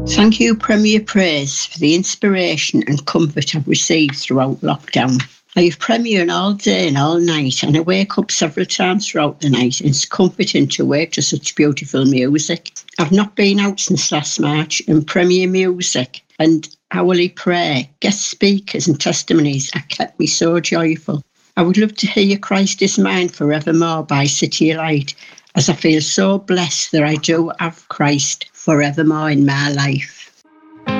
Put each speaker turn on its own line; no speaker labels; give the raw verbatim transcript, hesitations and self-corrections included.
Thank you, Premier Praise, for the inspiration and comfort I've received throughout lockdown. I have Premiering all day and all night, and I wake up several times throughout the night, and it's comforting to wake to such beautiful music. I've not been out since last March, and Premier Music and hourly prayer, guest speakers and testimonies have kept me so joyful. I would love to hear Christ is Mine Forevermore by City Light, as I feel so blessed that I do have Christ forevermore in my life.